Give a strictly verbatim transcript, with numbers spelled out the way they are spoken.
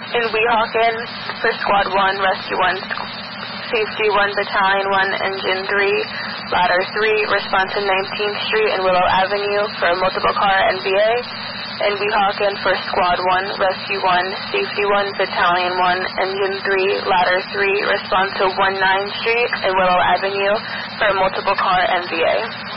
In Weehawken for Squad one, Rescue one, Safety one, Battalion one, Engine three, Ladder three, respond to nineteenth Street and Willow Avenue for a multiple car N V A. In Weehawken for Squad one, Rescue one, Safety one, Battalion one, Engine three, Ladder three, respond to nineteenth Street and Willow Avenue for a multiple car N V A.